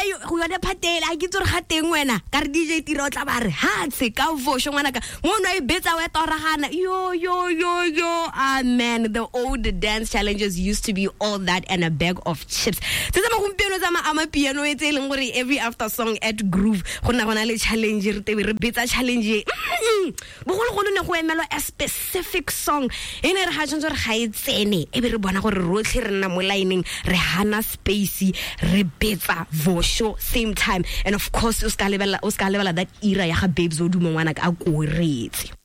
go yona phatela a ke tsore ga teng wena ka re DJ Tiro tla ba re ha tse ka vosho ngwana ka mo no e betsa wa toragana yo man, the old dance challenges used to be all that and a bag of chips. Tse tsa magompieno tsa ama piano e tse leng gore every after song at Groove gona le challenge re tebe re betsa challenge bogologolo ne go emelwa a specific song ene re ga tshwanetse re ga e tsene e be re bona gore rotlhe re nna mo lining re hana space re betsa vosho same time, and of course o ska lebala that era ya ga Babes o duma ngwana ka a ko retse.